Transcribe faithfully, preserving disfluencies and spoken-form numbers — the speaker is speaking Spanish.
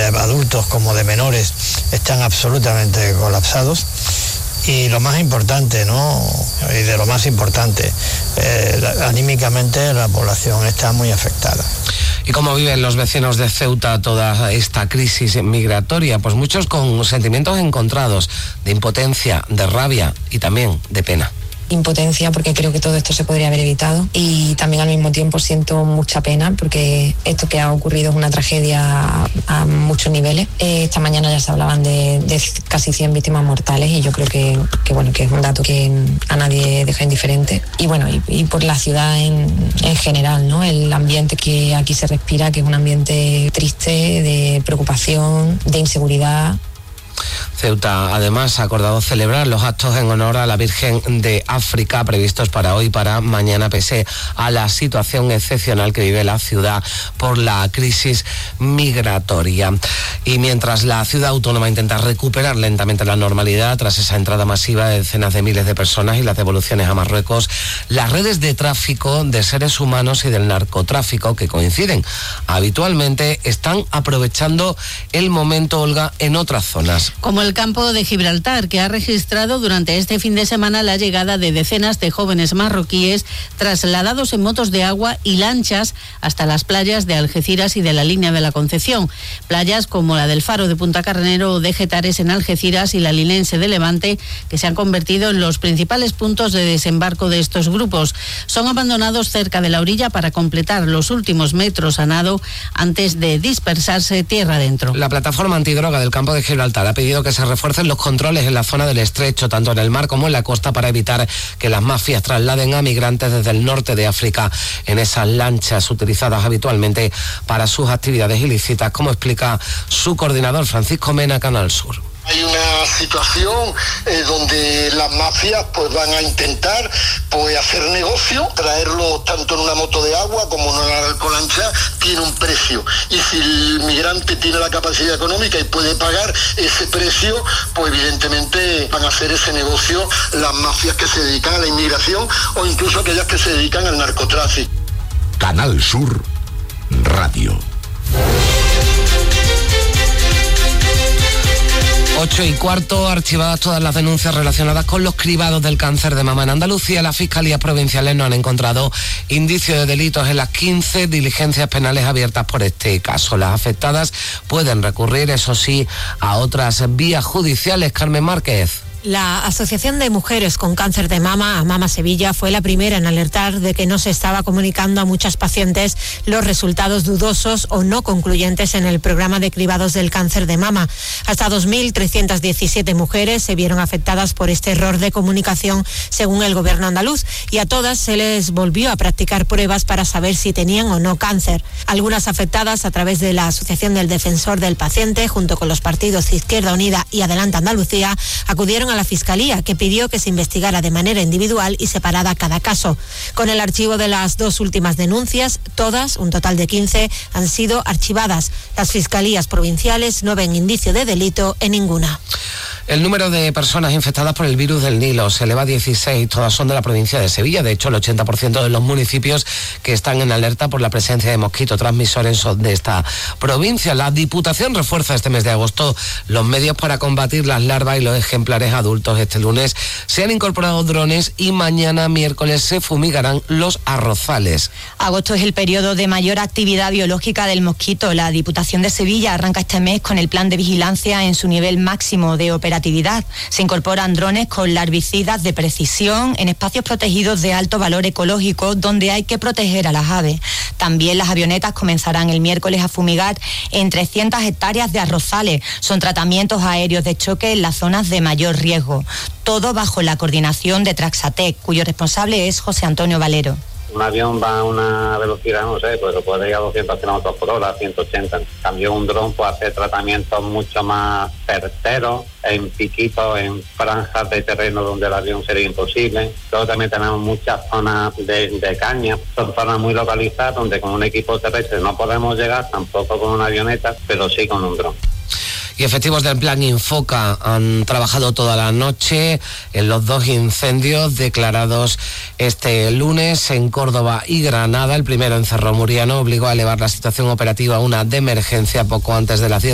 de adultos como de menores, están absolutamente colapsados. Y lo más importante, ¿no? Y de lo más importante, eh, anímicamente la población está muy afectada. ¿Y cómo viven los vecinos de Ceuta toda esta crisis migratoria? Pues muchos con sentimientos encontrados, de impotencia, de rabia y también de pena. Impotencia, porque creo que todo esto se podría haber evitado, y también al mismo tiempo siento mucha pena porque esto que ha ocurrido es una tragedia a, a muchos niveles. Eh, esta mañana ya se hablaban de, de casi cien víctimas mortales, y yo creo que, que bueno que es un dato que a nadie deja indiferente. Y bueno, y, y por la ciudad en, en general, ¿no? El ambiente que aquí se respira, que es un ambiente triste, de preocupación, de inseguridad. Ceuta además ha acordado celebrar los actos en honor a la Virgen de África previstos para hoy y para mañana, pese a la situación excepcional que vive la ciudad por la crisis migratoria. Y mientras la ciudad autónoma intenta recuperar lentamente la normalidad tras esa entrada masiva de decenas de miles de personas y las devoluciones a Marruecos, las redes de tráfico de seres humanos y del narcotráfico, que coinciden habitualmente, están aprovechando el momento, Olga, en otras zonas. Como el campo de Gibraltar, que ha registrado durante este fin de semana la llegada de decenas de jóvenes marroquíes trasladados en motos de agua y lanchas hasta las playas de Algeciras y de la Línea de la Concepción. Playas como la del Faro de Punta Carnero o de Getares en Algeciras y la Linense de Levante, que se han convertido en los principales puntos de desembarco de estos grupos. Son abandonados cerca de la orilla para completar los últimos metros a nado antes de dispersarse tierra adentro. La plataforma antidroga del campo de Gibraltar ha pedido que se refuercen los controles en la zona del estrecho, tanto en el mar como en la costa, para evitar que las mafias trasladen a migrantes desde el norte de África en esas lanchas utilizadas habitualmente para sus actividades ilícitas, como explica su coordinador Francisco Mena, Canal Sur. Hay una situación eh, donde las mafias pues van a intentar pues hacer negocio, traerlo tanto en una moto de agua como en una alcolancha, tiene un precio, y si el migrante tiene la capacidad económica y puede pagar ese precio, pues evidentemente van a hacer ese negocio las mafias que se dedican a la inmigración o incluso aquellas que se dedican al narcotráfico. Canal Sur Radio. Ocho y cuarto, archivadas todas las denuncias relacionadas con los cribados del cáncer de mama en Andalucía. Las fiscalías provinciales no han encontrado indicios de delitos en las quince diligencias penales abiertas por este caso. Las afectadas pueden recurrir, eso sí, a otras vías judiciales. Carmen Márquez. La Asociación de Mujeres con Cáncer de Mama, AMAMA Sevilla, fue la primera en alertar de que no se estaba comunicando a muchas pacientes los resultados dudosos o no concluyentes en el programa de cribados del cáncer de mama. Hasta dos mil trescientas diecisiete mujeres se vieron afectadas por este error de comunicación, según el gobierno andaluz, y a todas se les volvió a practicar pruebas para saber si tenían o no cáncer. Algunas afectadas, a través de la Asociación del Defensor del Paciente, junto con los partidos Izquierda Unida y Adelante Andalucía, acudieron a a la Fiscalía, que pidió que se investigara de manera individual y separada cada caso. Con el archivo de las dos últimas denuncias, todas, un total de quince, han sido archivadas. Las fiscalías provinciales no ven indicio de delito en ninguna. El número de personas infectadas por el virus del Nilo se eleva a dieciséis, todas son de la provincia de Sevilla. De hecho, el ochenta por ciento de los municipios que están en alerta por la presencia de mosquito transmisores son de esta provincia. La Diputación refuerza este mes de agosto los medios para combatir las larvas y los ejemplares adultos. Este lunes se han incorporado drones y mañana miércoles se fumigarán los arrozales. Agosto es el periodo de mayor actividad biológica del mosquito. La Diputación de Sevilla arranca este mes con el plan de vigilancia en su nivel máximo de operación. Se incorporan drones con larvicidas de precisión en espacios protegidos de alto valor ecológico donde hay que proteger a las aves. También las avionetas comenzarán el miércoles a fumigar en trescientas hectáreas de arrozales. Son tratamientos aéreos de choque en las zonas de mayor riesgo. Todo bajo la coordinación de Traxatec, cuyo responsable es José Antonio Valero. Un avión va a una velocidad, no sé, pues puede ir a doscientos kilómetros por hora, ciento ochenta. En cambio, un dron puede hacer tratamientos mucho más certeros, en piquitos, en franjas de terreno donde el avión sería imposible. Luego también tenemos muchas zonas de, de caña, son zonas muy localizadas donde con un equipo terrestre no podemos llegar, tampoco con una avioneta, pero sí con un dron. Y efectivos del Plan Infoca han trabajado toda la noche en los dos incendios declarados este lunes en Córdoba y Granada. El primero en Cerro Muriano obligó a elevar la situación operativa a una de emergencia poco antes de las diez.